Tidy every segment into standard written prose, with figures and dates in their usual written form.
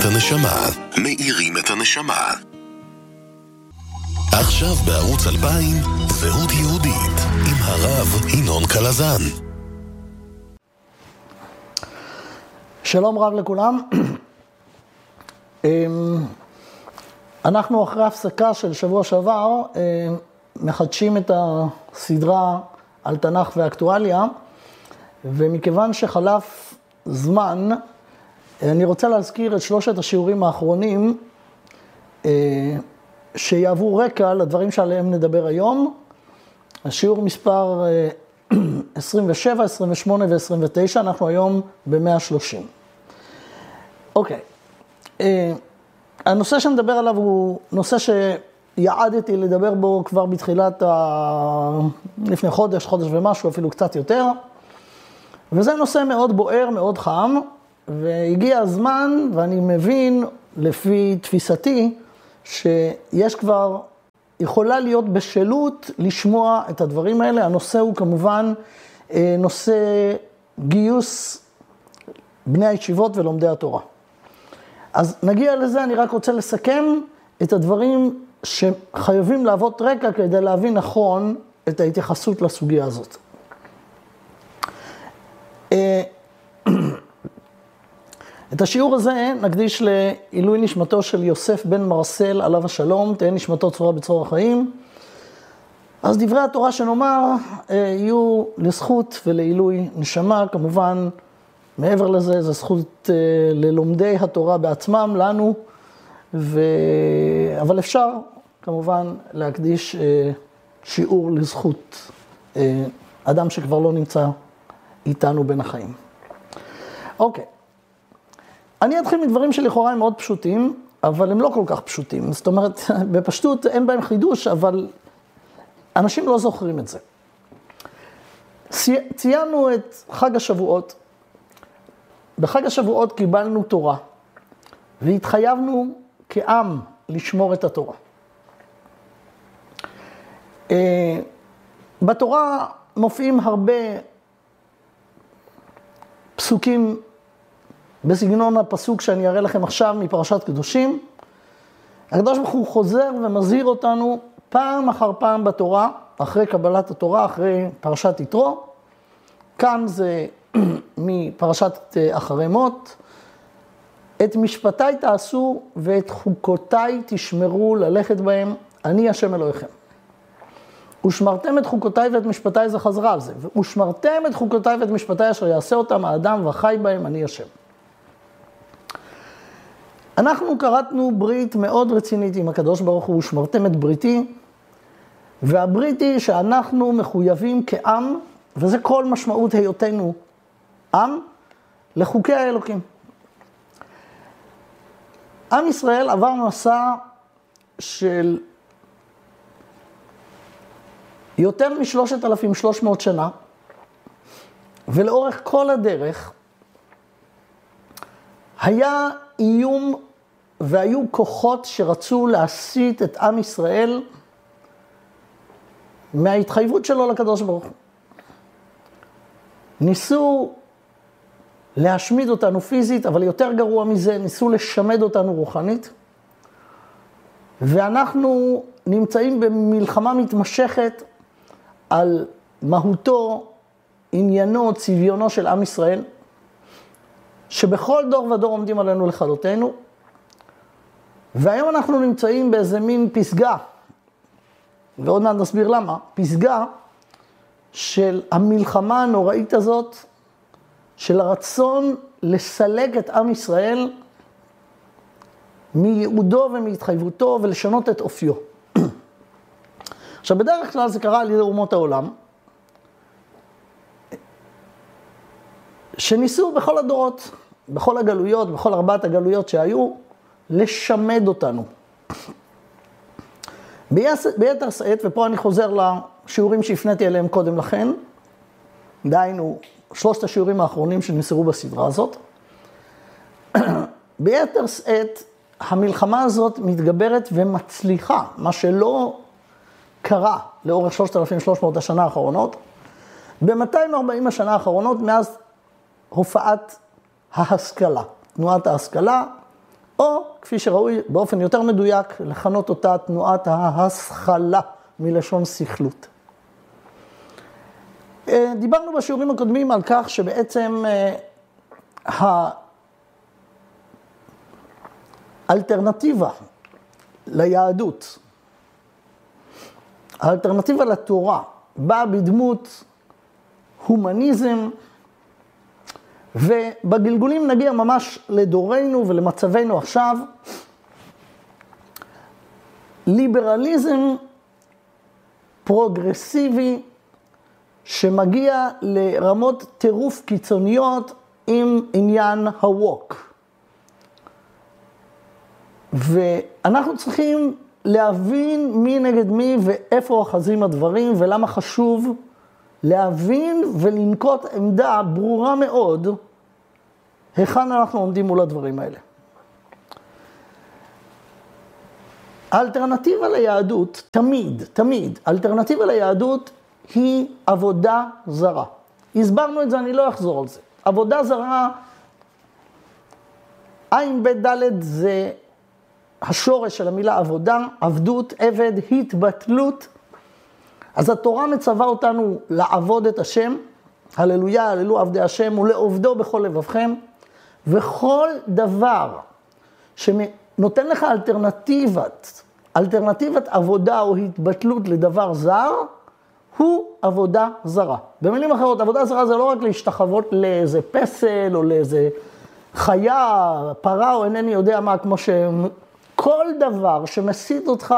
את הנשמה. מאירים את הנשמה. עכשיו בערוץ 2000, זהות יהודית, עם הרב ינון קלזן. שלום רב לכולם. אנחנו אחרי הפסקה של שבוע שעבר מחדשים את הסדרה על תנ"ך ואקטואליה, ומכיוון שחלף זמן, אני רוצה להזכיר את שלושת השיעורים האחרונים שיעברו רקע לדברים שעליהם נדבר היום. השיעור מספר 27, 28 ו-29, אנחנו היום ב-130. אוקיי. הנושא שנדבר עליו הוא נושא שיעדתי לדבר בו כבר בתחילת, לפני חודש ומשהו, אפילו קצת יותר. וזה נושא מאוד בוער, מאוד חם, והגיע הזמן, ואני מבין לפי תפיסתי, שיש כבר, יכולה להיות בשלות לשמוע את הדברים האלה. הנושא הוא כמובן נושא גיוס בני הישיבות ולומדי התורה. אז נגיע לזה, אני רק רוצה לסכם את הדברים שחייבים להוות רקע כדי להבין נכון את ההתייחסות לסוגיה הזאת. את השיעור הזה נקדיש לעילוי נשמתו של יוסף בן מרסל עליו השלום, תהיה נשמתו צרורה בצרור החיים. אז דברי התורה שנאמר יהיו לזכות ולעילוי נשמה, כמובן מעבר לזה זו זכות ללומדי התורה בעצמם, לנו, אבל אפשר כמובן להקדיש שיעור לזכות אדם שכבר לא נמצא איתנו בין החיים. אוקיי. אני אתחיל מדברים שלכאורה הם מאוד פשוטים, אבל הם לא כל כך פשוטים. זאת אומרת, בפשטות אין בהם חידוש, אבל אנשים לא זוכרים את זה. ציינו את חג השבועות. בחג השבועות קיבלנו תורה, והתחייבנו כעם לשמור את התורה. בתורה מופיעים הרבה פסוקים בסגנון הפסוק שאני אראה לכם עכשיו מפרשת קדושים. הקדוש ברוך הוא חוזר ומזהיר אותנו פעם אחר פעם בתורה, אחרי קבלת התורה, אחרי פרשת יתרו. כאן זה מפרשת אחרי מות. את משפטיי תעשו ואת חוקותיי תשמרו ללכת בהם, אני השם אלוהיכם. ושמרתם את חוקותיי ואת משפטיי, זה חזרה על זה. ושמרתם את חוקותיי ואת משפטיי אשר יעשה אותם האדם וחי בהם, אני השם. אנחנו קראתנו ברית מאוד רצינית עם הקדוש ברוך הוא, ושמרתם את בריתי, והברית היא שאנחנו מחויבים כעם, וזה כל משמעות היותנו עם, לחוקי האלוקים. עם ישראל עבר מסע של יותר מ-3,300 שנה, ולאורך כל הדרך היה איום והיו כוחות שרצו להסיט את עם ישראל מההתחייבות שלו לקדוש ברוך הוא. ניסו להשמיד אותנו פיזית, אבל יותר גרוע מזה, ניסו לשמד אותנו רוחנית. ואנחנו נמצאים במלחמה מתמשכת על מהותו, עניינו, צביונו של עם ישראל, שבכל דור ודור עומדים עלינו לכלותנו. והיום אנחנו נמצאים באיזה מין פסגה, ועוד מעט נסביר למה, פסגה של המלחמה הנוראית הזאת, של הרצון לסלק את עם ישראל מייעודו ומהתחייבותו ולשנות את אופיו. עכשיו, בדרך כלל זה קרה על ידי אומות העולם, שניסו בכל הדורות, בכל הגלויות, בכל 4 הגלויות שהיו, לשמד אותנו. ביתר שאת, ופה אני חוזר לשיעורים שהפניתי אליהם קודם לכן, דהיינו 3 השיעורים האחרונים שנמסרו בסדרה הזאת, ביתר שאת, המלחמה הזאת מתגברת ומצליחה, מה שלא קרה לאורך 3,300 השנה האחרונות, ב-240 השנה האחרונות, מאז הופעת ההשכלה, תנועת ההשכלה, או, כפי שראוי באופן יותר מדויק, לכנות אותה תנועת ההשכלה, מלשון שכלות. דיברנו בשיעורים הקודמים על כך שבעצם האלטרנטיבה ליהדות, האלטרנטיבה לתורה, באה בדמות הומניזם, ובגלגולים נגיע ממש לדורנו ולמצבנו עכשיו, ליברליזם פרוגרסיבי שמגיע לרמות טירוף קיצוניות עם עניין הווק. ואנחנו צריכים להבין מי נגד מי ואיפה אוחזים הדברים ולמה חשוב להבין ולנקוט עמדה ברורה מאוד היכן אנחנו עומדים מול הדברים האלה. האלטרנטיבה ליהדות, תמיד, האלטרנטיבה ליהדות היא עבודה זרה. הסברנו את זה, אני לא אחזור על זה. עבודה זרה, עין בית ד' זה השורש של המילה עבודה, עבדות, עבד, התבטלות. אז התורה מצווה אותנו לעבוד את השם, הללויה, הללו עבדי השם, ולעובדו בכל לבבכם, וכל דבר שנותן לך אלטרנטיבת עבודה או התבטלות לדבר זר, הוא עבודה זרה. במילים אחרות, עבודה זרה זה לא רק להשתחוות לאיזה פסל או לאיזה חיה, פרה או אינני יודע מה, כמו כל דבר שמסיט אותך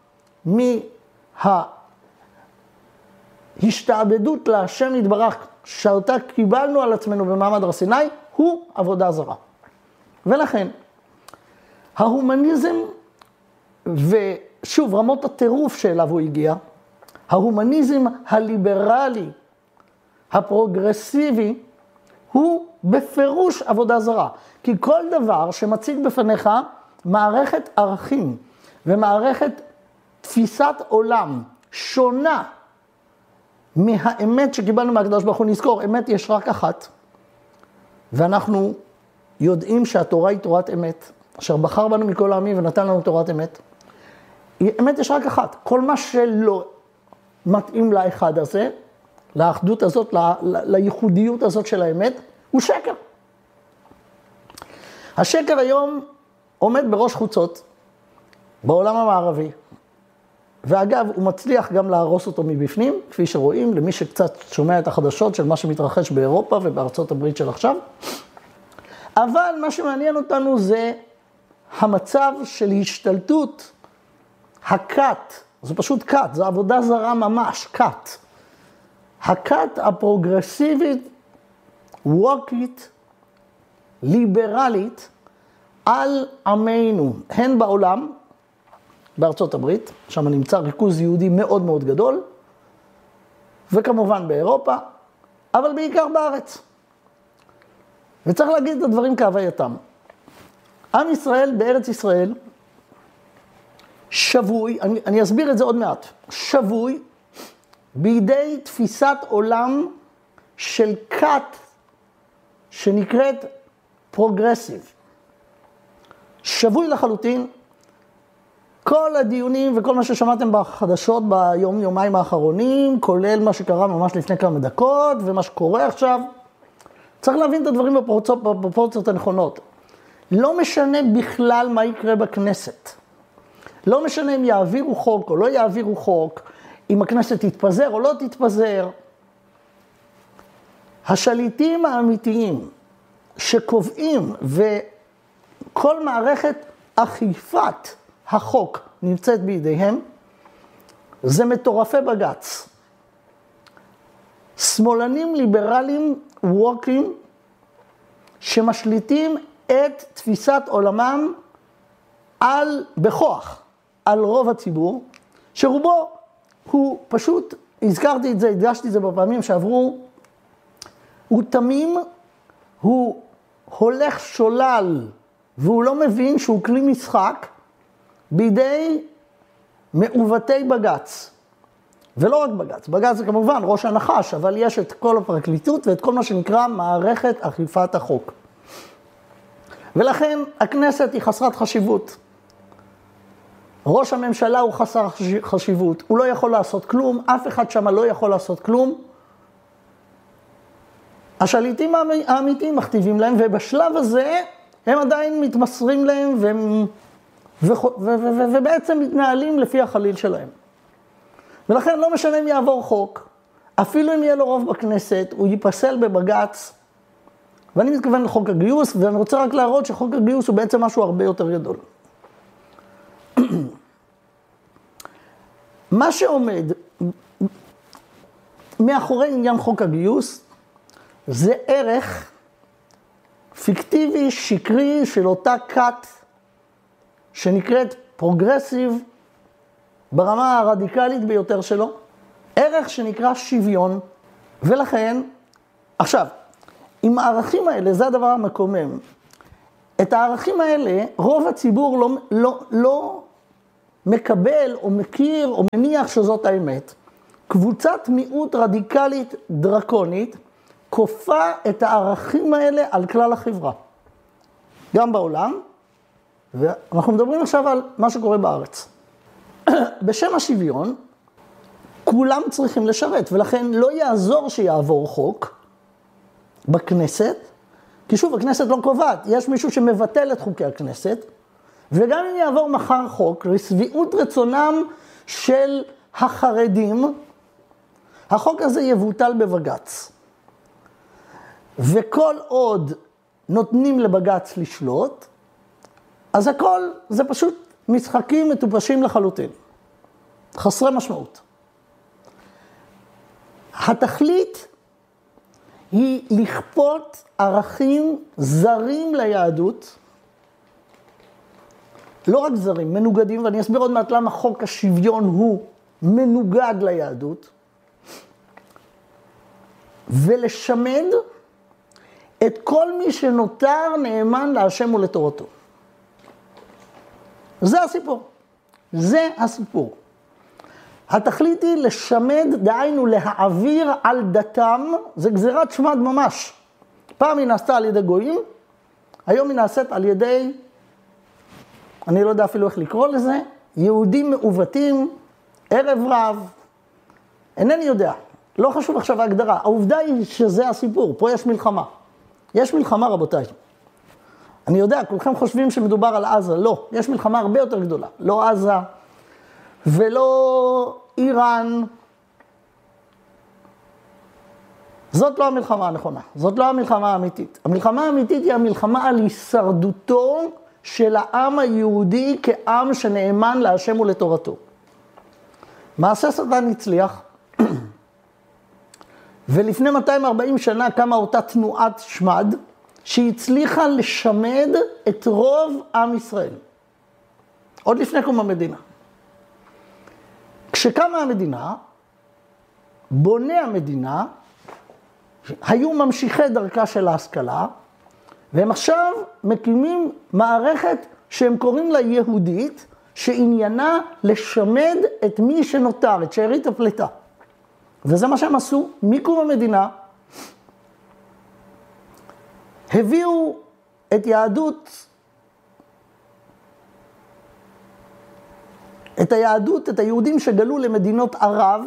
מההשתעבדות להשם יתברך, שאותה קיבלנו על עצמנו במעמד הר סיני, הוא עבודה זרה. ולכן, ההומניזם, ושוב, רמות הטירוף שאליו הוא הגיע, ההומניזם הליברלי, הפרוגרסיבי, הוא בפירוש עבודה זרה. כי כל דבר שמציג בפניך מערכת ערכים ומערכת תפיסת עולם שונה מהאמת שקיבלנו מהקדוש ברוך הוא, נזכור, אמת יש רק אחת, ואנחנו יודעים שהתורה היא תורת אמת, אשר בחר בנו מכל העמים ונתן לנו תורת אמת. אמת יש רק אחת, כל מה שלא מתאים לאחד הזה, לאחדות הזאת, לייחודיות הזאת של האמת, הוא שקר. השקר היום עומד בראש חוצות בעולם המערבי, ואגב, הוא מצליח גם להרוס אותו מבפנים, כפי שרואים, למי שקצת שומע את החדשות של מה שמתרחש באירופה ובארצות הברית של עכשיו. אבל מה שמעניין אותנו זה המצב של השתלטות הכת, זה פשוט כת, זה עבודה זרה ממש, כת. הכת הפרוגרסיבית, ווקית, ליברלית, על עמנו, הן בעולם, בארצות הברית, שם נמצא ריכוז יהודי מאוד מאוד גדול, וכמובן באירופה, אבל בעיקר בארץ. וצריך להגיד את הדברים כהווייתם. עם ישראל בארץ ישראל, שבוי, אני אסביר את זה עוד מעט, שבוי בידי תפיסת עולם של כת שנקראת פרוגרסיב. שבוי לחלוטין, כל הדיונים וכל מה ששמעתם בחדשות ביום-יומיים האחרונים, כולל מה שקרה ממש לפני כמה דקות ומה שקורה עכשיו, צריך להבין את הדברים בפרופורציות הנכונות. לא משנה בכלל מה יקרה בכנסת. לא משנה אם יעבירו חוק או לא יעבירו חוק, אם הכנסת תתפזר או לא תתפזר. השליטים האמיתיים שקובעים וכל מערכת אכיפת החוק נמצאת בידיהם, זה מטורפי בג"ץ. שמאלנים ליברליים ווקרים שמשליטים את תפיסת עולמם בכוח על רוב הציבור, שרובו הוא פשוט, הזכרתי את זה, הדגשתי את זה בפעמים שעברו, הוא תמים, הוא הולך שולל, והוא לא מבין שהוא כלי משחק בידי מעובתי בג"ץ. ולא רק בג"ץ, בג"ץ זה כמובן ראש הנחש, אבל יש את כל הפרקליטות ואת כל מה שנקרא מערכת אכיפת החוק. ולכן הכנסת היא חסרת חשיבות. ראש הממשלה הוא חסר חשיבות, הוא לא יכול לעשות כלום, אף אחד שם לא יכול לעשות כלום. השליטים האמיתיים מכתיבים להם, ובשלב הזה הם עדיין מתמסרים להם, ובעצם מתנהלים לפי החליל שלהם. ולכן לא משנה אם יעבור חוק, אפילו אם יהיה לו רוב בכנסת, הוא ייפסל בבג"ץ, ואני מתכוון לחוק הגיוס, ואני רוצה רק להראות שחוק הגיוס הוא בעצם משהו הרבה יותר גדול. מה שעומד מאחורי עניין חוק הגיוס, זה ערך פיקטיבי, שקרי, של אותה כת, שנקראת פרוגרסיב, ברמה הרדיקלית ביותר שלו, ערך שנקרא שוויון, ולכן, עכשיו, עם הערכים האלה, זה הדבר המקומם, את הערכים האלה, רוב הציבור לא מקבל או מכיר או מניח שזאת האמת. קבוצת מיעוט רדיקלית דרקונית, כופה את הערכים האלה על כלל החברה. גם בעולם, ואנחנו מדברים עכשיו על מה שקורה בארץ. בשם השוויון, כולם צריכים לשרת, ולכן לא יעזור שיעבור חוק בכנסת, כי שוב, הכנסת לא קובעת, יש מישהו שמבטל את חוקי הכנסת, וגם אם יעבור מחר חוק, לשביעות רצונם של החרדים, החוק הזה יבוטל בבג"ץ. וכל עוד נותנים לבג"ץ לשלוט, אז הכל זה פשוט משחקים מטופשים לחלוטין. חסרי משמעות. התכלית היא לכפות ערכים זרים ליהדות, לא רק זרים, מנוגדים, ואני אסביר עוד מעט למה חוק השוויון הוא מנוגד ליהדות, ולשמד את כל מי שנותר נאמן להשם ולתורתו. זה הסיפור. זה הסיפור. התכלית היא לשמד, דהיינו להעביר על דתם, זה גזירת שמד ממש. פעם היא נעשתה על ידי גויים, היום היא נעשית על ידי, אני לא יודע אפילו איך לקרוא לזה, יהודים מעוותים, ערב רב, אינני יודע, לא חשוב עכשיו ההגדרה, העובדה היא שזה הסיפור, פה יש מלחמה. יש מלחמה רבותיי. אני יודע, כולכם חושבים שמדובר על עזה, לא, יש מלחמה הרבה יותר גדולה, לא עזה ולא איראן. זאת לא המלחמה הנכונה, זאת לא המלחמה האמיתית. המלחמה האמיתית היא המלחמה על הישרדותו של העם היהודי כעם שנאמן להשם ולתורתו. מעשה שטן הצליח, ולפני 240 שנה קמה אותה תנועת שמד, שהצליחה לשמד את רוב עם ישראל. עוד לפני קום המדינה. כשקמה המדינה, בוני המדינה, היו ממשיכי דרכה של ההשכלה, והם עכשיו מקימים מערכת שהם קוראים לה יהודית, שעניינה לשמד את מי שנותר, את שארית הפליטה. וזה מה שהם עשו מקום המדינה. הביאו את היהדות, את היהודים שגלו למדינות ערב,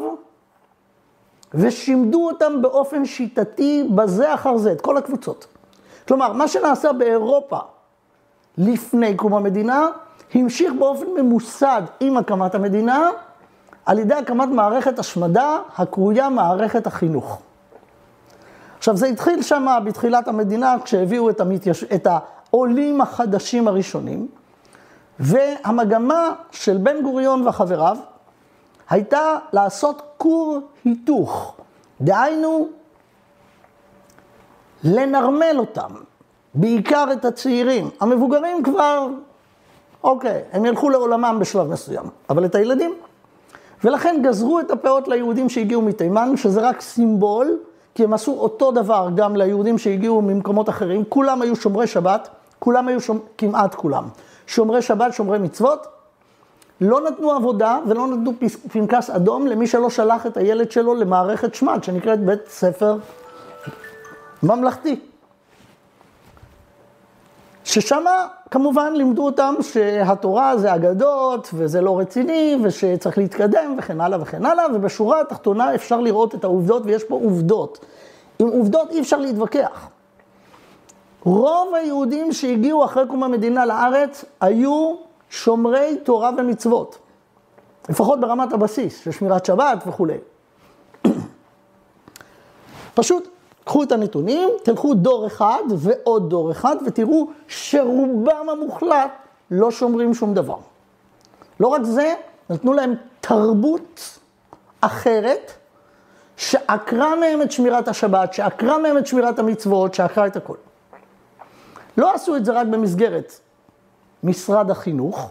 ושימדו אותם באופן שיטתי בזה אחר זה, את כל הקבוצות. כלומר, מה שנעשה באירופה לפני קום המדינה, המשיך באופן ממוסד עם הקמת המדינה, על ידי הקמת מערכת השמדה, הקרויה מערכת החינוך. עכשיו, זה התחיל שם בתחילת המדינה, כשהביאו את העולים החדשים הראשונים, והמגמה של בן גוריון וחבריו, הייתה לעשות כור היתוך, דהיינו, לנרמל אותם, בעיקר את הצעירים. המבוגרים כבר, אוקיי, הם ילכו לעולמם בשלב מסוים, אבל את הילדים. ולכן גזרו את הפאות ליהודים שהגיעו מתימן, שזה רק סימבול, כי הם עשו אותו דבר גם ליהודים שהגיעו ממקומות אחרים. כולם היו שומרי שבת, כמעט כולם. שומרי שבת, שומרי מצוות, לא נתנו עבודה ולא נתנו פנקס אדום למי שלא שלח את הילד שלו למערכת שמד, שנקראת בית ספר ממלכתי. ששם כמובן לימדו אותם שהתורה זה אגדות וזה לא רציני ושצריך להתקדם וכן הלאה וכן הלאה, ובשורה התחתונה אפשר לראות את העובדות ויש פה עובדות. עם עובדות אי אפשר להתווכח. רוב היהודים שהגיעו אחרי קום המדינה לארץ היו שומרי תורה ומצוות. לפחות ברמת הבסיס של שמירת שבת וכו'. פשוט קחו את הנתונים, תלכו דור אחד ועוד דור אחד ותראו שרובם המוחלט לא שומרים שום דבר. לא רק זה, נתנו להם תרבות אחרת שעקרה מהם את שמירת השבת, שעקרה מהם את שמירת המצוות, שעקרה את הכל. לא עשו את זה רק במסגרת משרד החינוך.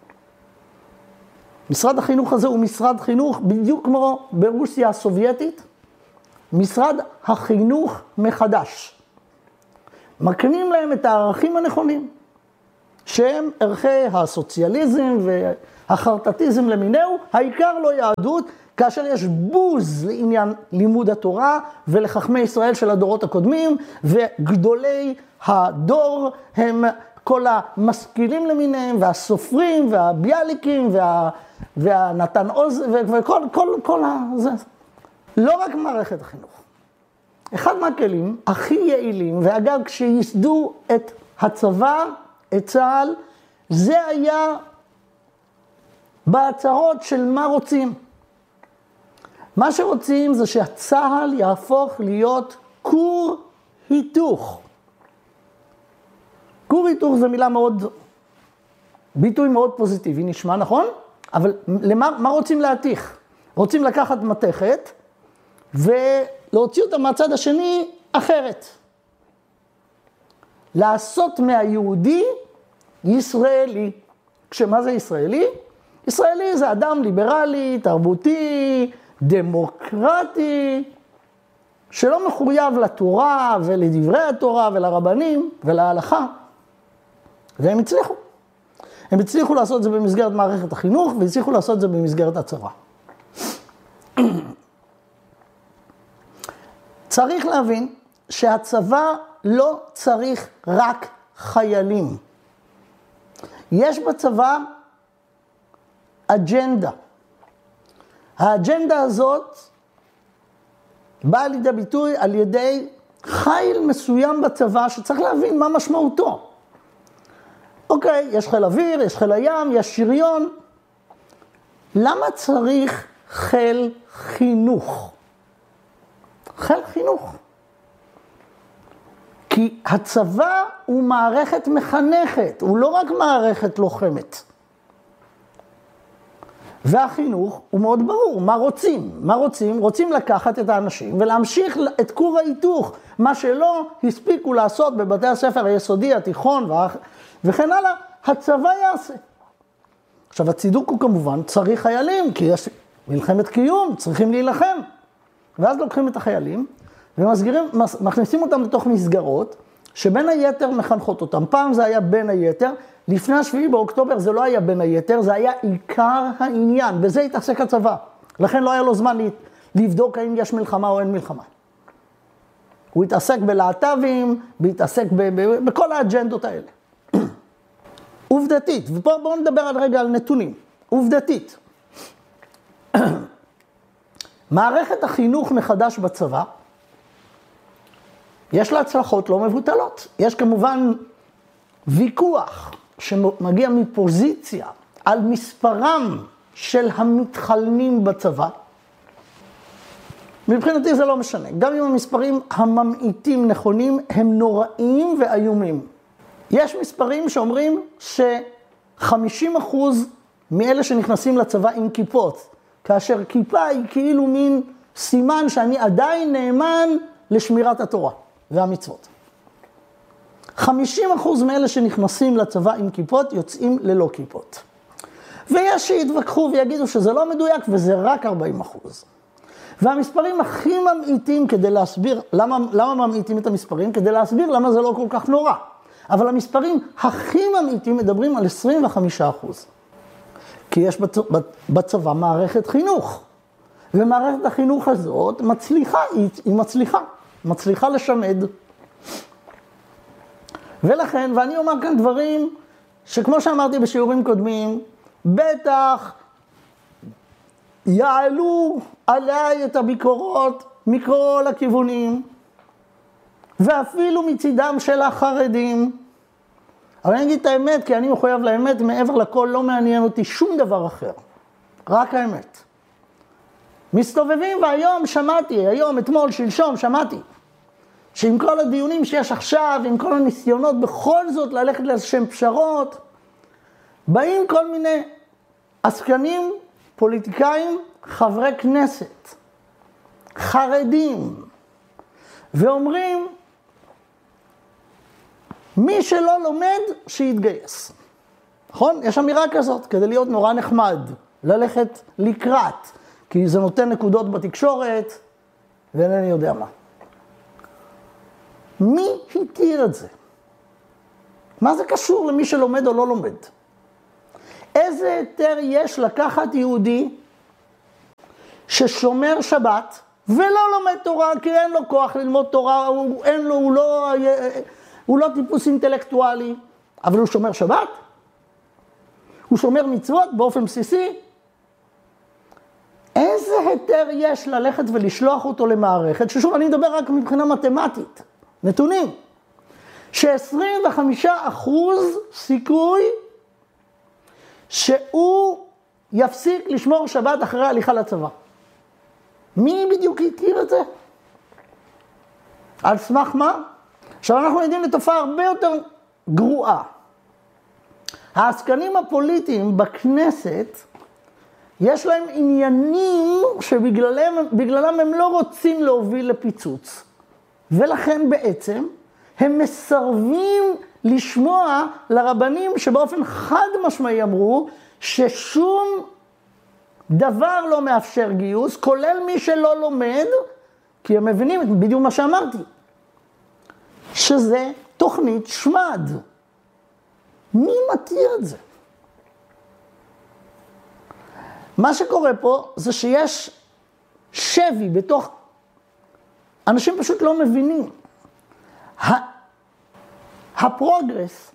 משרד החינוך הזה הוא משרד חינוך בדיוק כמו ברוסיה הסובייטית, משרד החינוך מחדש. מקנים להם את הערכים הנכונים, שהם ערכי הסוציאליזם והחרטטיזם למיניהו, העיקר לא יהדות, כאשר יש בוז לעניין לימוד התורה ולחכמי ישראל של הדורות הקודמים, וגדולי הדור הם כל המשכילים למיניהם, והסופרים, והביאליקים, והנתן עוז, וכל זה. לא רק מערכת החינוך. אחד מהכלים הכי יעילים, ואגב כשיסדו את הצבא, את צה"ל, זה היה בהצהרות של מה רוצים. מה שרוצים זה שהצה"ל יהפוך להיות כור היתוך. כור היתוך זה מילה מאוד, ביטוי מאוד פוזיטיבי, נשמע נכון? אבל מה רוצים להתיך? רוצים לקחת מתכת ולהוציא אותה מהצד השני אחרת. לעשות מהיהודי ישראלי. כשמה זה ישראלי? ישראלי זה אדם ליברלי, תרבותי, דמוקרטי, שלא מחויב לתורה ולדברי התורה ולרבנים ולהלכה. והם הצליחו. הם הצליחו לעשות את זה במסגרת מערכת החינוך, והצליחו לעשות את זה במסגרת הצבא. צריך להבין שהצבא לא צריך רק חיילים. יש בצבא אג'נדה. האג'נדה הזאת באה לידי ביטוי על ידי חיל מסוים בצבא שצריך להבין מה משמעותו. אוקיי, יש חיל אוויר, יש חיל הים, יש שריון. למה צריך חיל חינוך? חיל חינוך. כי הצבא הוא מערכת מחנכת, הוא לא רק מערכת לוחמת. והחינוך הוא מאוד ברור, מה רוצים? מה רוצים? רוצים לקחת את האנשים ולהמשיך את כור ההיתוך, מה שלא הספיקו לעשות בבתי הספר היסודי, התיכון וכן הלאה, הצבא יעשה. עכשיו הצידוק הוא כמובן, צריך חיילים, כי יש מלחמת קיום, צריכים להילחם. ואז לוקחים את החיילים ומכניסים אותם לתוך מסגרות, שבין היתר מחנכות אותם. פעם זה היה בין היתר, לפני 7 באוקטובר זה לא היה בין היתר, זה היה עיקר העניין, בזה התעסק הצבא. לכן לא היה לו זמן לבדוק האם יש מלחמה או אין מלחמה. הוא התעסק בלהט"בים, והתעסק בכל האג'נדות האלה. עובדתית, ופה בואו נדבר רגע על נתונים. עובדתית. מערכת החינוך מחדש בצבא, יש לה הצלחות לא מבוטלות. יש כמובן ויכוח שמגיע מפוזיציה על מספרם של המתחלנים בצבא. מבחינתי זה לא משנה. גם אם המספרים הממעיטים נכונים, הם נוראים ואיומים. יש מספרים שאומרים ש50% מאלה שנכנסים לצבא עם כיפות, כאשר כיפה היא כאילו מין סימן שאני עדיין נאמן לשמירת התורה והמצוות. 50% מאלה שנכנסים לצבא עם כיפות יוצאים ללא כיפות. ויש שיתווכחו ויגידו שזה לא מדויק וזה רק 40%. והמספרים הכי ממעיטים כדי להסביר, למה ממעיטים את המספרים? כדי להסביר למה זה לא כל כך נורא. אבל המספרים הכי ממעיטים מדברים על 25%. כי יש בצבא מערכת חינוך. ומערכת החינוך הזאת מצליחה לשמד. ולכן, ואני אומר כאן דברים שכמו שאמרתי בשיעורים קודמים, בטח יעלו עליי את הביקורות מכל הכיוונים, ואפילו מצידם של החרדים. אבל אני אגיד את האמת, כי אני מחויב לאמת, מעבר לכל לא מעניין אותי שום דבר אחר. רק האמת. מסתובבים, והיום שמעתי, היום, אתמול, שלשום, שמעתי, שעם כל הדיונים שיש עכשיו, עם כל הניסיונות בכל זאת ללכת לאיזשהם פשרות, באים כל מיני עסקנים, פוליטיקאים, חברי כנסת, חרדים, ואומרים, מי שלא לומד, שיתגייס. נכון? יש אמירה כזאת, כדי להיות נורא נחמד, ללכת לקראת, כי זה נותן נקודות בתקשורת, ואינני יודע מה. מי התיר את זה? מה זה קשור למי שלומד או לא לומד? איזה היתר יש לקחת יהודי ששומר שבת ולא לומד תורה, כי אין לו כוח ללמוד תורה, הוא לא טיפוס אינטלקטואלי, אבל הוא שומר שבת? הוא שומר מצוות באופן בסיסי? איזה היתר יש ללכת ולשלוח אותו למערכת, ששוב אני מדבר רק מבחינה מתמטית, נתונים, ש25% סיכוי שהוא יפסיק לשמור שבת אחרי ההליכה לצבא. מי בדיוק התיר את זה? על סמך מה? עכשיו אנחנו יודעים לתופעה הרבה יותר גרועה. העסקנים הפוליטיים בכנסת, יש להם עניינים שבגללם הם לא רוצים להוביל לפיצוץ. ולכן בעצם הם מסרבים לשמוע לרבנים שבאופן חד משמעי אמרו ששום דבר לא מאפשר גיוס, כולל מי שלא לומד, כי הם מבינים בדיוק מה שאמרתי, שזה תוכנית שמד. מי מתיר את זה? מה שקורה פה זה שיש שבי בתוך, אנשים פשוט לא מבינים. הפרוגרס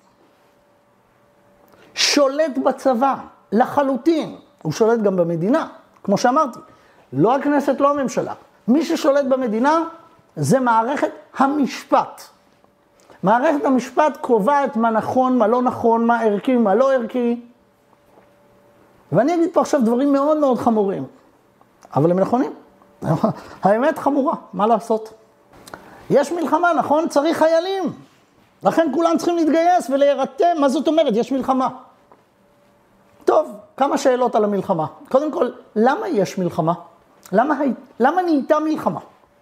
שולט בצבא לחלוטין, הוא שולט גם במדינה, כמו שאמרתי, לא הכנסת, לא הממשלה. מי ששולט במדינה זה מערכת המשפט. מערכת המשפט קובעת מה נכון, מה לא נכון, מה ערכי, מה לא ערכי. ואני אגיד פה עכשיו דברים מאוד מאוד חמורים, אבל הם נכונים. האמת חמורה, מה לעשות? יש מלחמה, נכון? צריך חיילים. לכן כולם צריכים להתגייס ולהירתם. מה זאת אומרת? יש מלחמה. טוב, כמה שאלות על המלחמה. קודם כל, למה יש מלחמה? למה נהייתה מלחמה?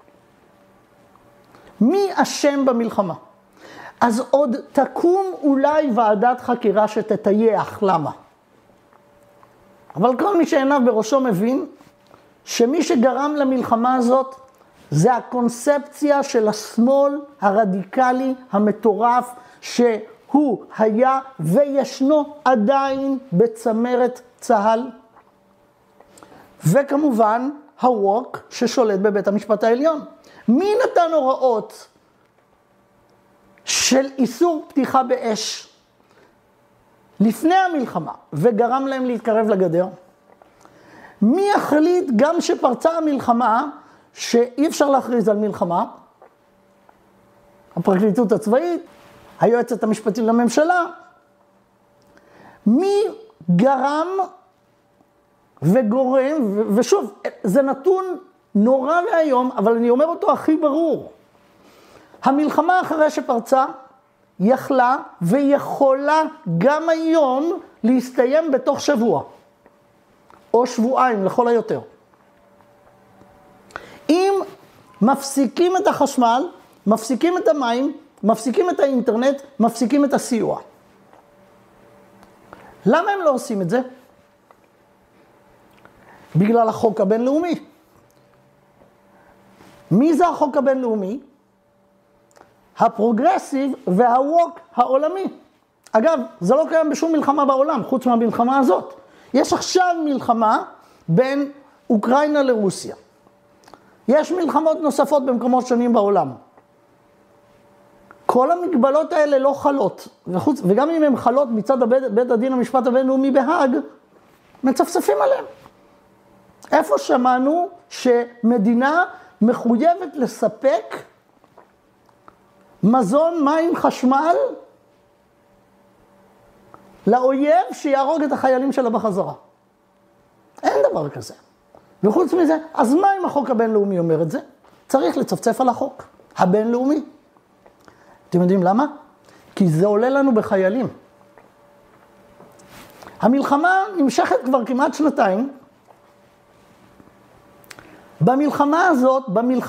מי אשם במלחמה? אז עוד תקום אולי ועדת חקירה שתטייח. למה? אבל כל מי שעיניו בראשו מבין שמי שגרם למלחמה הזאת זה הקונספציה של השמאל הרדיקלי המטורף שהוא היה וישנו עדיין בצמרת צה"ל. וכמובן הווק ששולט בבית המשפט העליון. מי נתן הוראות של איסור פתיחה באש לפני המלחמה וגרם להם להתקרב לגדר? מי החליט גם שפרצה המלחמה שאי אפשר להכריז על מלחמה? הפרקליטות הצבאית, היועצת המשפטית לממשלה. מי גרם וגורם, ושוב, זה נתון נורא והיום, אבל אני אומר אותו הכי ברור. המלחמה אחרי שפרצה יכלה ויכולה גם היום להסתיים בתוך שבוע, או שבועיים לכל היותר. אם מפסיקים את החשמל, מפסיקים את המים, מפסיקים את האינטרנט, מפסיקים את הסיוע. למה הם לא עושים את זה? בגלל החוק הבינלאומי. מי זה החוק הבינלאומי? הפרוגרסיב והווק העולמי. אגב, זה לא קיים בשום מלחמה בעולם, חוץ מהמלחמה הזאת. יש עכשיו מלחמה בין אוקראינה לרוסיה. יש מלחמות נוספות במקומות שונים בעולם. כל המגבלות האלה לא חלות, וגם אם הן חלות מצד בית הדין המשפט הבינלאומי בהאג, מצפצפים עליהם. איפה שמענו שמדינה מחויבת לספק מזון, מים, חשמל, לאויב שיהרוג את החיילים שלה בחזרה? אין דבר כזה. וחוץ מזה, אז מה אם החוק הבינלאומי אומר את זה? צריך לצפצף על החוק הבינלאומי. אתם יודעים למה? כי זה עולה לנו בחיילים. המלחמה נמשכת כבר כמעט 2 במלחמה הזאת,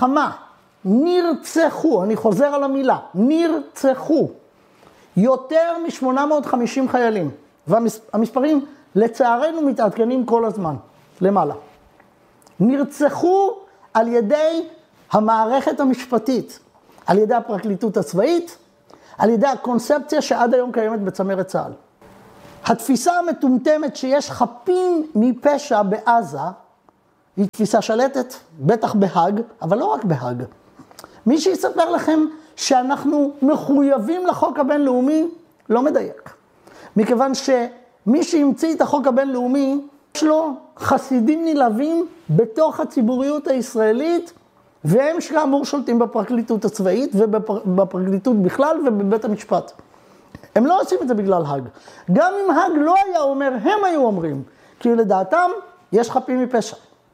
נרצחו, אני חוזר על המילה, נרצחו יותר מ-850 חיילים. והמספרים לצערנו מתעדכנים כל הזמן, למעלה. נרצחו על ידי המערכת המשפטית, על ידי הפרקליטות הצבאית, על ידי הקונספציה שעד היום קיימת בצמרת צה"ל. התפיסה המטומטמת שיש חפים מפשע בעזה, היא תפיסה שלטת, בטח בהאג, אבל לא רק בהאג. מי שיספר לכם שאנחנו מחויבים לחוק הבינלאומי, לא מדייק. מכיוון שמי שהמציא את החוק הבינלאומי, יש לו חסידים נלהבים בתוך הציבוריות הישראלית, והם שכאמור שולטים בפרקליטות הצבאית ובפרקליטות בכלל ובבית המשפט. הם לא עושים את זה בגלל האג. גם אם האג לא היה אומר, הם היו אומרים, כי לדעתם יש חפים מפשע.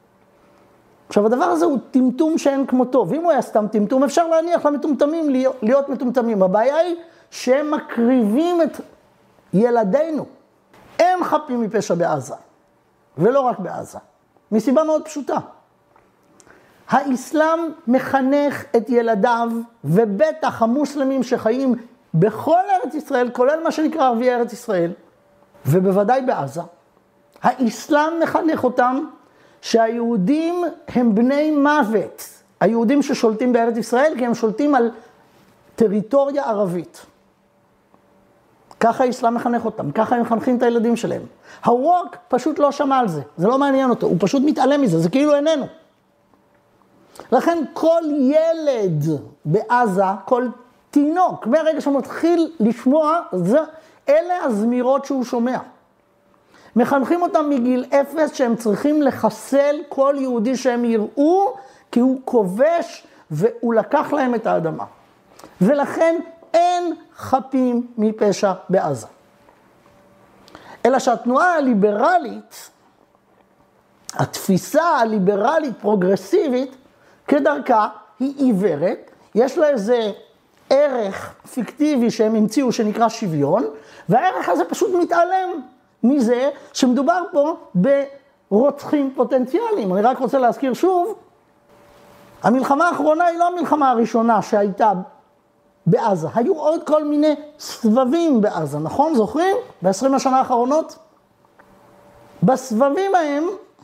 עכשיו הדבר הזה הוא טמטום שאין כמותו, ואם הוא היה סתם טמטום, אפשר להניח למטומטמים להיות מטומטמים. הבעיה היא שהם מקריבים את ילדינו. הם חפים מפשע בעזה, ולא רק בעזה. מסיבה מאוד פשוטה. האסלאם מחנך את ילדיו, ובטח המוסלמים שחיים בכל ארץ ישראל, כולל מה שנקרא ערביי ארץ ישראל, ובוודאי בעזה, האסלאם מחנך אותם שהיהודים הם בני מוות. היהודים ששולטים בארץ ישראל, כי הם שולטים על טריטוריה ערבית. ככה האסלאם מחנך אותם, ככה הם מחנכים את הילדים שלהם. הווק פשוט לא שמע על זה, זה לא מעניין אותו, הוא פשוט מתעלם מזה, זה כאילו איננו. לכן כל ילד בעזה, כל תינוק, מהרגע שהוא מתחיל לשמוע, אלה הזמירות שהוא שומע. מחנכים אותם מגיל 0 שהם צריכים לחסל כל יהודי שהם יראו, כי הוא כובש והוא לקח להם את האדמה. ולכן אין חפים מפשע בעזה. אלא שהתנועה הליברלית, התפיסה הליברלית פרוגרסיבית, כדרכה היא עיוורת, יש לה איזה ערך פיקטיבי שהם המציאו שנקרא שוויון, והערך הזה פשוט מתעלם מזה שמדובר פה ברוצחים פוטנציאליים. אני רק רוצה להזכיר שוב, המלחמה האחרונה היא לא המלחמה הראשונה שהייתה בעזה. היו עוד כל מיני סבבים בעזה, נכון? זוכרים? ב-20 השנה האחרונות? בסבבים ההם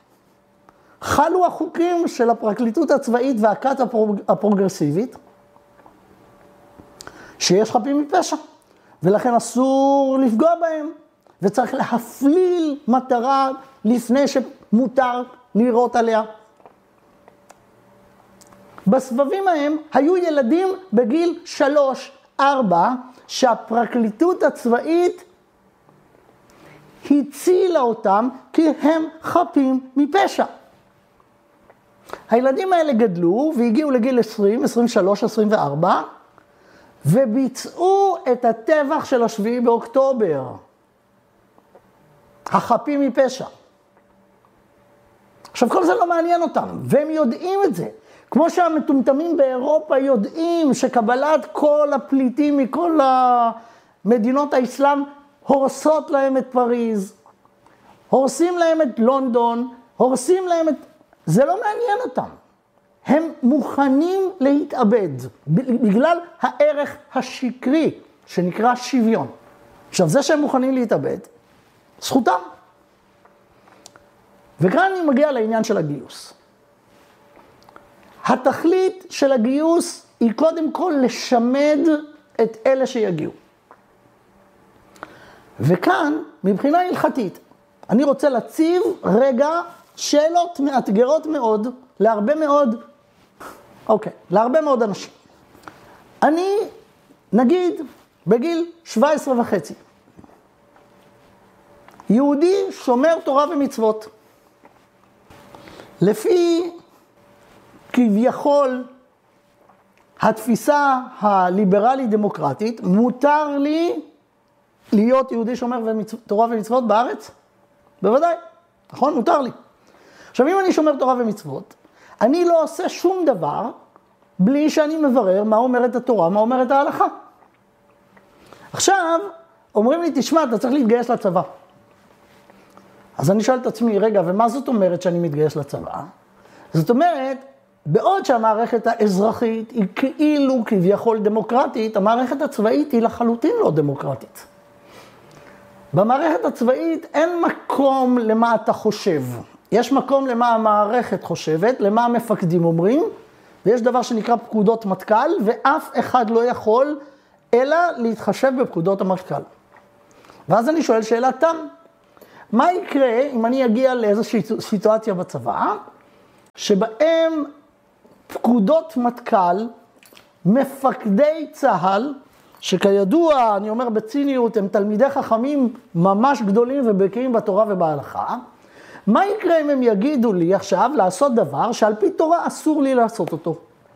חלו החוקים של הפרקליטות הצבאית והכת הפרוגרסיבית, שיש חפים מפשע, ולכן אסור לפגוע בהם, וצריך להפליל מטרה לפני שמותר לירות עליה. בסבבים ההם היו ילדים בגיל 3-4, שהפרקליטות הצבאית הצילה אותם כי הם חפים מפשע. הילדים האלה גדלו והגיעו לגיל 20, 23, 24, וביצעו את הטבח של 7 באוקטובר. החפים מפשע. עכשיו כל זה לא מעניין אותם, והם יודעים את זה. כמו שהמטומטמים באירופה יודעים שקבלת כל הפליטים מכל מדינות האסלאם הורסות להם את פריז, הורסים להם את לונדון, הורסים להם את... זה לא מעניין אותם. הם מוכנים להתאבד בגלל הערך השקרי שנקרא שוויון. עכשיו זה שהם מוכנים להתאבד, זכותם. וכאן אני מגיע לעניין של הגיוס. התכלית של הגיוס היא קודם כל לשמד את אלה שיגיעו. וכאן, מבחינה הלכתית, אני רוצה להציב רגע שאלות מאתגרות מאוד להרבה מאוד אנשים. אני נגיד בגיל 17 וחצי, יהודי שומר תורה ומצוות. לפי כביכול התפיסה הליברלית דמוקרטית, מותר לי להיות יהודי שומר תורה ומצוות בארץ? בוודאי, נכון? מותר לי. עכשיו, אם אני שומר תורה ומצוות, אני לא עושה שום דבר בלי שאני מברר מה אומרת התורה, מה אומרת ההלכה. עכשיו, אומרים לי, תשמע, אתה צריך להתגייס לצבא. אז אני שואל את עצמי, רגע, ומה זאת אומרת שאני מתגייס לצבא? זאת אומרת, בעוד שהמערכת האזרחית היא כאילו כביכול דמוקרטית, המערכת הצבאית היא לחלוטין לא דמוקרטית. במערכת הצבאית אין מקום למה אתה חושב. יש מקום למה המערכת חושבת, למה המפקדים אומרים, ויש דבר שנקרא פקודות מטכ"ל, ואף אחד לא יכול אלא להתחשב בפקודות המטכ"ל. ואז אני שואל שאלה תם, מה יקרה אם אני אגיע לאיזושהי סיטואציה בצבא, שבהם פקודות מטכ"ל, מפקדי צה"ל, שכידוע, אני אומר בציניות, הם תלמידי חכמים ממש גדולים ובקיאים בתורה ובהלכה, מה יקרה אם הם יגידו לי עכשיו לעשות דבר שעל פי תורה אסור לי לעשות אותו?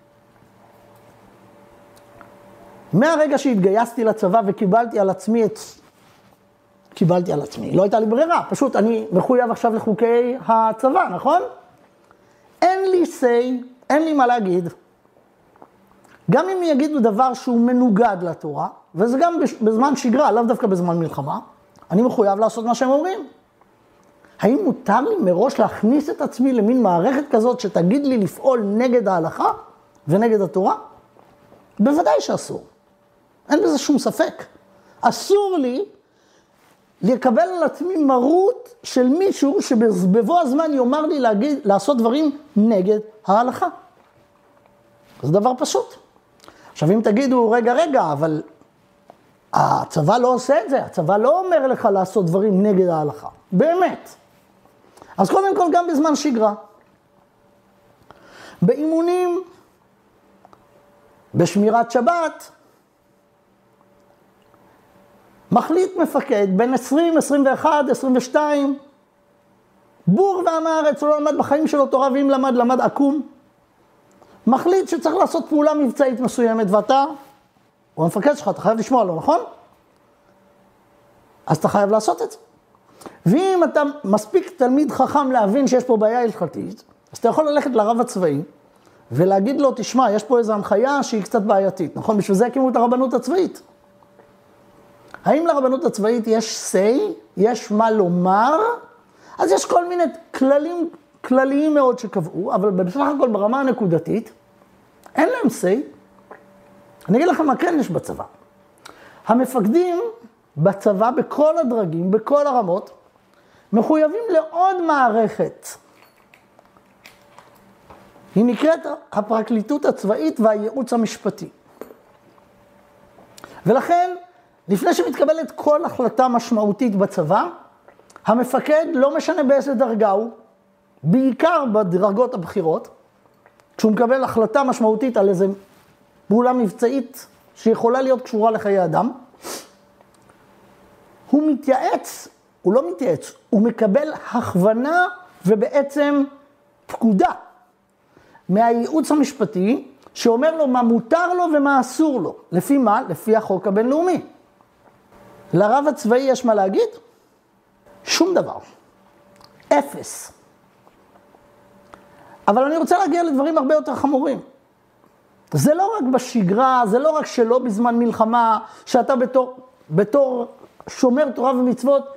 מהרגע שהתגייסתי לצבא וקיבלתי על עצמי לא הייתה לי ברירה, פשוט אני מחויב עכשיו לחוקי הצבא, נכון? אין לי say, אין לי מה להגיד. גם אם יגידו דבר שהוא מנוגד לתורה, וזה גם בזמן שגרה, לאו דווקא בזמן מלחמה, אני מחויב לעשות מה שהם אומרים. האם מותר לי מראש להכניס את עצמי למין מערכת כזאת שתגיד לי לפעול נגד ההלכה ונגד התורה? בוודאי שאסור. אין בזה שום ספק. אסור לי לקבל על עצמי מרות של מישהו שבבוא הזמן יאמר לי לעשות דברים נגד ההלכה. זה דבר פשוט. עכשיו אם תגידו, רגע, אבל הצבא לא עושה את זה, הצבא לא אומר לך לעשות דברים נגד ההלכה. באמת. אז קודם כל גם בזמן שגרה. באימונים, בשמירת שבת, מחליט מפקד בין 20, 21, 22, בור ועם הארץ, הוא לא למד בחיים שלו תורה, ואם למד עקום. מחליט שצריך לעשות פעולה מבצעית מסוימת, ואתה, הוא המפקד שלך, אתה חייב לשמוע לו, נכון? אז אתה חייב לעשות את זה. ואם אתה מספיק תלמיד חכם להבין שיש פה בעיה הלכתית, אז אתה יכול ללכת לרב הצבאי, ולהגיד לו, תשמע, יש פה איזו הנחיה שהיא קצת בעייתית, נכון? בשביל זה הקימו את הרבנות הצבאית. האם לרבנות הצבאית יש say, יש מה לומר? אז יש כל מיני כללים כלליים מאוד שקבעו, אבל בסך הכל ברמה הנקודתית, אין להם say. אני אגיד לכם מה כן יש בצבא. המפקדים בצבא, בכל הדרגים, בכל הרמות, מחויבים לעוד מערכת. היא נקראת הפרקליטות הצבאית והייעוץ המשפטי. ולכן, לפני שמתקבלת כל החלטה משמעותית בצבא, המפקד לא משנה באיזה דרגה הוא, בעיקר בדרגות הבכירות, כשהוא מקבל החלטה משמעותית על איזו פעולה מבצעית שיכולה להיות קשורה לחיי אדם, הוא לא מתייעץ, הוא מקבל הכוונה ובעצם פקודה מהייעוץ המשפטי, שאומר לו מה מותר לו ומה אסור לו. לפי מה? לפי החוק הבינלאומי. לרב הצבאי יש מה להגיד? שום דבר. אפס. אבל אני רוצה להגיע לדברים הרבה יותר חמורים. זה לא רק בשגרה, זה לא רק שלא בזמן מלחמה, שאתה בתור שומר תורה ומצוות,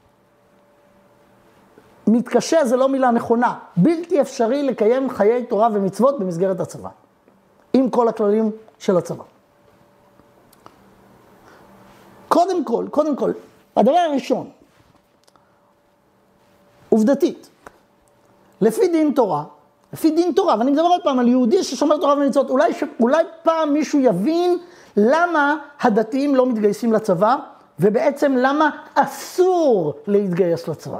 מתקשה, זה לא מילה נכונה. בלתי אפשרי לקיים חיי תורה ומצוות במסגרת הצבא. עם כל הכללים של הצבא. קודם כל, הדבר הראשון, עובדתית, לפי דין תורה, ואני מדבר עוד פעם על יהודי ששומר תורה ומצוות, אולי פעם מישהו יבין למה הדתיים לא מתגייסים לצבא, ובעצם למה אסור להתגייס לצבא.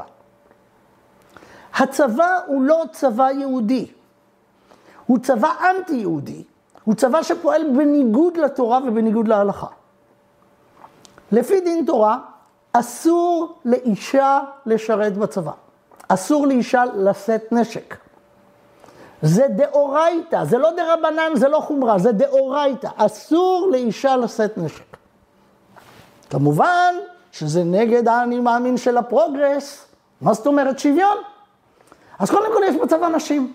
הצבא הוא לא צבא יהודי, הוא צבא אנטי יהודי, הוא צבא שפועל בניגוד לתורה ובניגוד להלכה. לפי דין תורה, אסור לאישה לשרת בצבא. אסור לאישה לשאת נשק. זה דאורייתא, זה לא דרבנן, זה לא חומרה, זה דאורייתא. אסור לאישה לשאת נשק. כמובן שזה נגד האני מאמין של הפרוגרס. מה זאת אומרת שוויון? אז קודם כל יש בצבא נשים.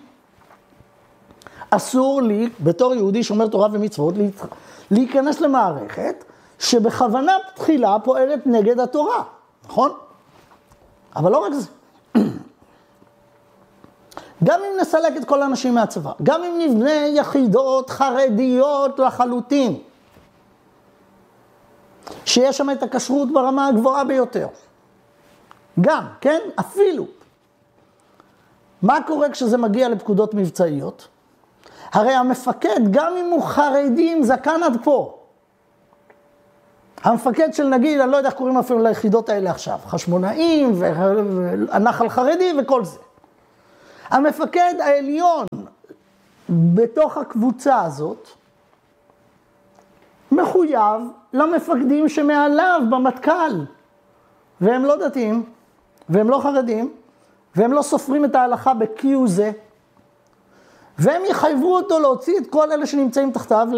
אסור לי, בתור יהודי שומר תורה ומצוות, להיכנס למערכת שבכוונה תחילה פועלת נגד התורה, נכון? אבל לא רק זה. גם אם נסלק את כל האנשים מהצבא, גם אם נבנה יחידות חרדיות לחלוטין, שיש שם את הכשרות ברמה הגבוהה ביותר. גם, כן? אפילו. מה קורה כשזה מגיע לפקודות מבצעיות? הרי המפקד, גם אם הוא חרדי עם זקן עד פה, המפקד של נגיד, אני לא יודע איך קוראים אפילו ליחידות האלה עכשיו, חשמונאים והנחל חרדי וכל זה. המפקד העליון בתוך הקבוצה הזאת, מחויב למפקדים שמעליו במטכ"ל, והם לא דתיים, והם לא חרדים, והם לא סופרים את ההלכה בקיו זה, והם יחייבו אותו להוציא את כל אלה שנמצאים תחתיו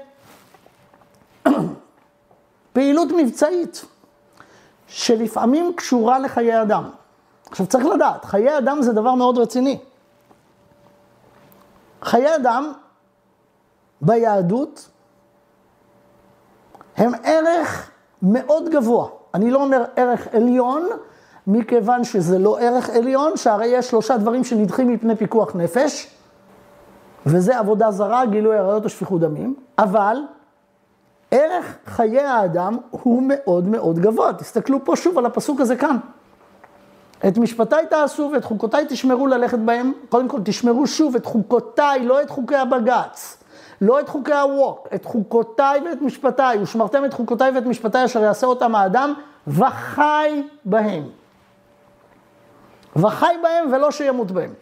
לפעילות מבצעית, שלפעמים קשורה לחיי אדם. עכשיו צריך לדעת, חיי אדם זה דבר מאוד רציני. חיי אדם ביהדות הם ערך מאוד גבוה. אני לא אומר ערך עליון, מכיוון שזה לא ערך עליון, שהרי יש 3 דברים שנדחים מפני פיקוח נפש, וזה עבודה זרה, גילוי עריות ושפיכות דמים, אבל ערך חיי האדם הוא מאוד מאוד גבוה. תסתכלו פה שוב על הפסוק הזה כאן. את משפטיי תעשו ואת חוקותיי תשמרו ללכת בהם. קודם כל תשמרו שוב את חוקותיי, לא את חוקי הבג"ץ, לא את חוקי הווק, את חוקותיי ואת משפטיי. ושמרתם את חוקותיי ואת משפטיי אשר יעשה אותם האדם וחי בהם. וחי בהם ולא שימות בהם.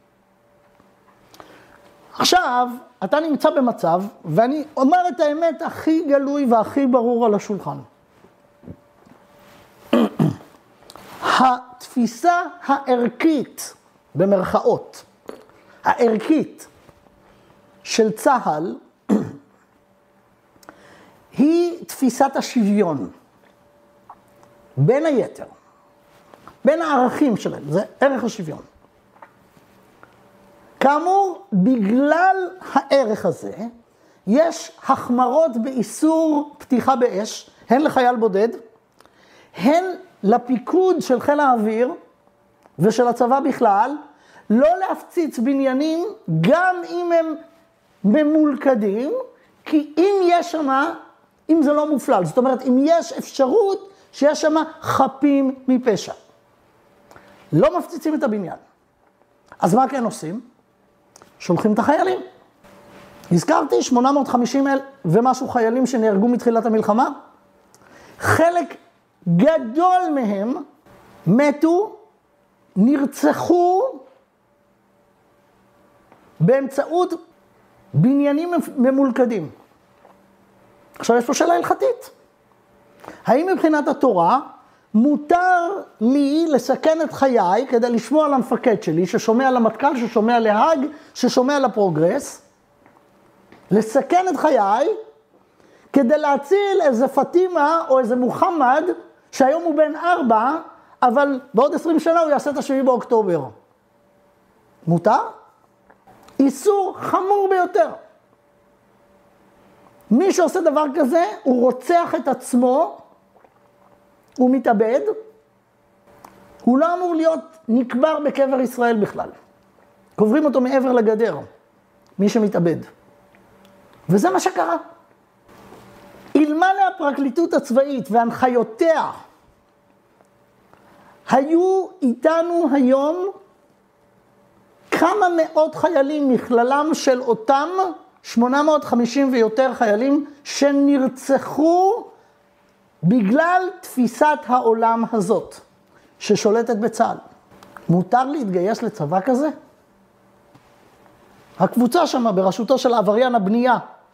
עכשיו, אתה נמצא במצב, ואני אומר את האמת הכי גלוי והכי ברור על השולחן. התפיסה הערכית, במרכאות, הערכית של צה"ל, היא תפיסת השוויון. בין היתר, בין הערכים שלהם, זה ערך השוויון. כאמור, בגלל הערך הזה, יש החמרות באיסור פתיחה באש, הן לחייל בודד, הן לפיקוד של חיל האוויר ושל הצבא בכלל, לא להפציץ בניינים גם אם הם ממולכדים, כי אם יש שמה, אם זה לא מופלל, זאת אומרת, אם יש אפשרות שיש שמה חפים מפשע. לא מפציצים את הבניין. אז מה כן עושים? שולחים את החיילים. הזכרתי 850 ומשהו חיילים שנהרגו מתחילת המלחמה. חלק גדול מהם מתו, נרצחו באמצעות בניינים ממולכדים. עכשיו יש פה שאלה הלכתית. האם מבחינת התורה מותר לי לסכן את חיי כדי לשמוע על המפקד שלי, ששומע על המטכ"ל, ששומע להאג, ששומע לפרוגרס, לסכן את חיי כדי להציל איזה פטימה או איזה מוחמד, שהיום הוא בן 4, אבל בעוד 20 שנה הוא יעשה את 7 באוקטובר. מותר? איסור חמור ביותר. מי שעושה דבר כזה, הוא רוצח את עצמו, הוא מתאבד, הוא לא אמור להיות נקבר בקבר ישראל בכלל. קוברים אותו מעבר לגדר, מי שמתאבד. וזה מה שקרה. אלמלא הפרקליטות הצבאית והנחיותיה היו איתנו היום כמה מאות חיילים מכללם של אותם 850 ויותר חיילים שנרצחו בגלל תפיסת העולם הזאת ששולטת בצה"ל. מותר להתגייס לצבא כזה? הקבוצה שם בראשותו של עבריין הבנייה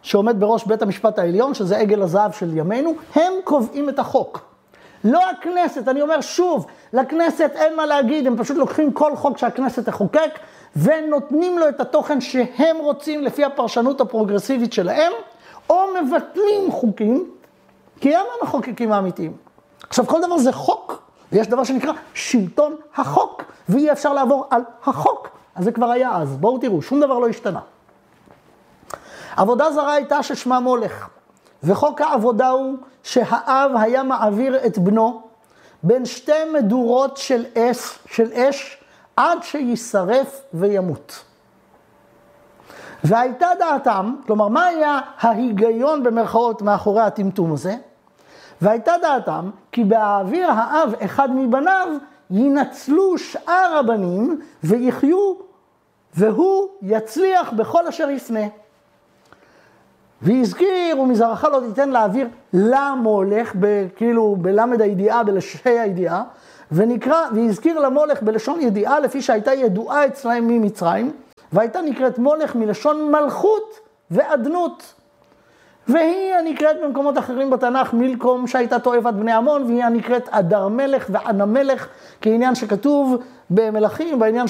שעומד בראש בית המשפט העליון, שזה עגל הזהב של ימינו, הם קובעים את החוק. לא הכנסת, אני אומר שוב, לכנסת אין מה להגיד, הם פשוט לוקחים כל חוק שהכנסת תחוקק, ונותנים לו את התוכן שהם רוצים לפי הפרשנות הפרוגרסיבית שלהם, או מבטלים חוקים, כי הם המחוקקים האמיתיים. עכשיו, כל דבר זה חוק, ויש דבר שנקרא שלטון החוק, ואי אפשר לעבור על החוק. אז זה כבר היה אז, בואו תראו, שום דבר לא השתנה. עבודה זרה הייתה ששמה מולך, וחוק העבודה הוא שהאב היה מעביר את בנו בין שתי מדורות של אש עד שישרף וימות. והייתה דעתם, כלומר מה היה ההיגיון במרכאות מאחורי הטמטום הזה? והייתה דעתם כי בהעביר האב אחד מבניו ינצלו שאר הבנים ויחיו והוא יצליח בכל אשר יפנה. והזכיר, ומזרעך לא תיתן להעביר למולך, כאילו בלמד הידיעה, בלשי הידיעה, והזכיר למולך בלשון ידיעה, לפי שהייתה ידועה אצלהם ממצרים, והייתה נקראת מולך מלשון מלכות ועדנות. והיא הנקראת במקומות אחרים בתנ"ך מילקום שהייתה תועבת בני עמון, והיא הנקראת אדר מלך וענה מלך, כעניין שכתוב במלכים, בעניין